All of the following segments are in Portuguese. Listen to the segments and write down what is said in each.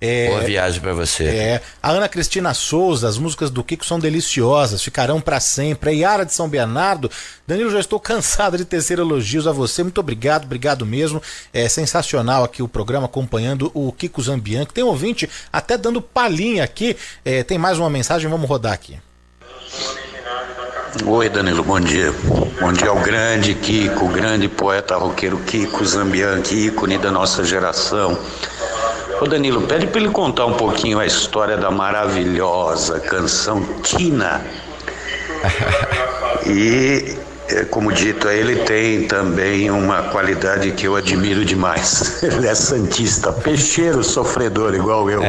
Boa viagem pra você. A Ana Cristina Souza, as músicas do Kiko são deliciosas, ficarão pra sempre. A Yara de São Bernardo, Danilo, já estou cansado de tecer elogios a você, muito obrigado, obrigado mesmo. É sensacional aqui o programa, acompanhando o Kiko Zambianchi. Tem ouvinte até dando palhinha aqui, tem mais uma mensagem, vamos rodar aqui. Oi, Danilo, bom dia. Bom dia ao grande Kiko, grande poeta roqueiro Kiko Zambianchi, ícone da nossa geração. Ô Danilo, pede para ele contar um pouquinho a história da maravilhosa canção Tina. E, como dito, ele tem também uma qualidade que eu admiro demais. Ele é santista, peixeiro sofredor, igual eu.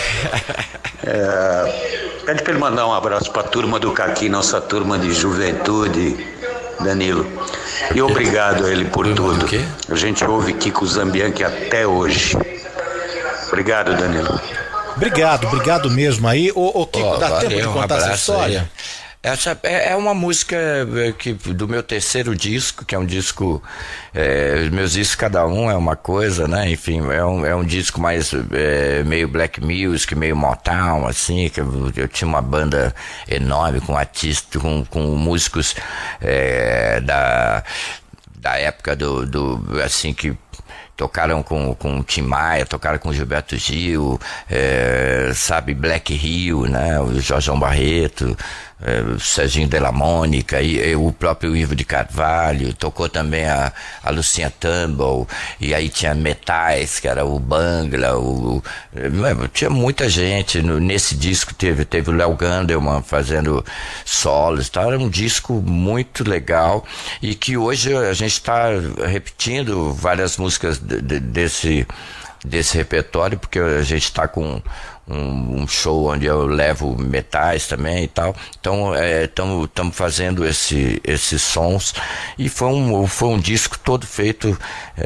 Pede para ele mandar um abraço para a turma do Caqui, nossa turma de juventude, Danilo. E obrigado a ele por tudo. A gente ouve Kiko Zambianchi até hoje. Obrigado, Danilo. Obrigado mesmo aí. Ô Kiko, dá tempo de contar essa história? Aí. Essa é uma música do meu terceiro disco, que é um disco, meus discos cada um é uma coisa, né? Enfim, é um disco mais meio black music, meio Motown, assim, que eu tinha uma banda enorme com artistas, com músicos da época assim, que tocaram com o Tim Maia, tocaram com o Gilberto Gil, sabe, Black Hill, né, o Jorjão Barreto, o Serginho Della Mônica, e o próprio Ivo de Carvalho, tocou também a Lucinha Tumble, e aí tinha metais, que era o Bangla, tinha muita gente, nesse disco teve o Léo Gandelman fazendo solos, então era um disco muito legal, e que hoje a gente está repetindo várias músicas desse repertório, porque a gente está com um show onde eu levo metais também e tal, então estamos fazendo esses sons, e foi um disco todo feito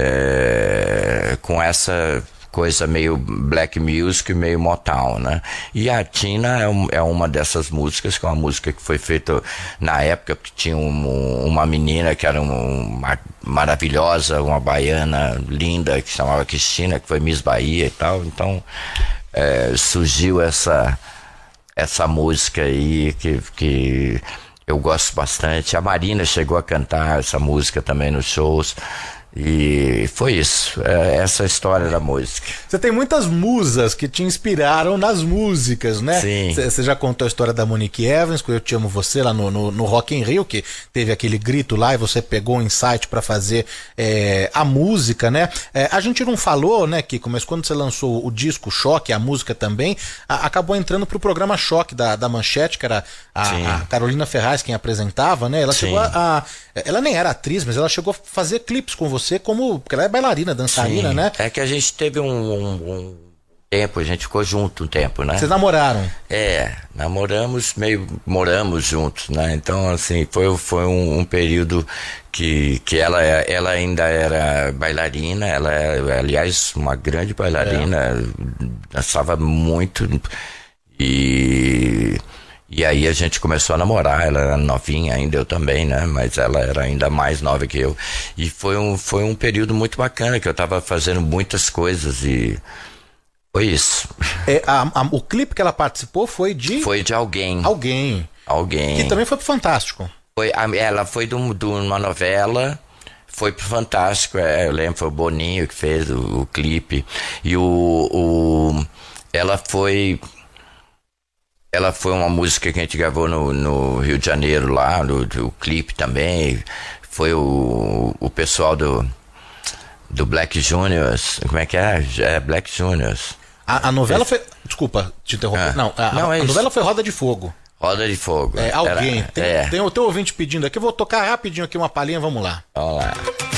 com essa coisa meio black music, meio Motown, né? E a Tina é uma dessas músicas, que é uma música que foi feita na época que tinha uma menina que era uma maravilhosa, uma baiana linda, que se chamava Cristina, que foi Miss Bahia e tal, então surgiu essa música aí que eu gosto bastante. A Marina chegou a cantar essa música também nos shows. E foi isso, essa história da música. Você tem muitas musas que te inspiraram nas músicas, né? Sim. Você já contou a história da Monique Evans, com Eu Te Amo Você, lá no Rock in Rio, que teve aquele grito lá e você pegou um insight para fazer a música, né? A gente não falou, né, Kiko, mas quando você lançou o disco Choque, a música também, acabou entrando pro programa Choque da Manchete, que era a Carolina Ferraz quem apresentava, né? Ela chegou ela nem era atriz, mas ela chegou a fazer clipes com você, porque ela é bailarina, dançarina, né? É que a gente teve um tempo, a gente ficou junto um tempo, né? Vocês namoraram? Moramos juntos, né? Então, assim, foi um período que ela ainda era bailarina, ela é, aliás, uma grande bailarina, dançava muito, e aí a gente começou a namorar. Ela era novinha ainda, eu também, né? Mas ela era ainda mais nova que eu. E foi um período muito bacana, que eu tava fazendo muitas coisas e foi isso. O clipe que ela participou foi de... Foi de Alguém. Alguém. Que também foi pro Fantástico. Ela foi de uma novela, foi pro Fantástico, eu lembro, foi o Boninho que fez o clipe. E ela foi uma música que a gente gravou no Rio de Janeiro lá, o clipe também. Foi o pessoal do Black Juniors. Como é que é? Black Juniors. A novela foi... Desculpa te interromper. A novela foi Roda de Fogo. Roda de Fogo. Alguém. Tem o teu ouvinte pedindo aqui. Eu vou tocar rapidinho aqui uma palhinha, vamos lá. Vamos lá.